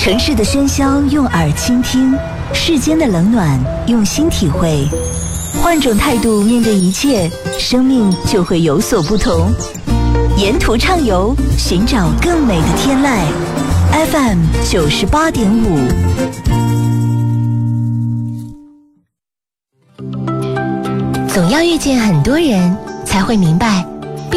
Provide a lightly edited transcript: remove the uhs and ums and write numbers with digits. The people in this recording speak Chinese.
城市的喧嚣用耳倾听，世间的冷暖用心体会。换种态度面对一切，生命就会有所不同。沿途畅游，寻找更美的天籁。FM 98.5。 总要遇见很多人，才会明白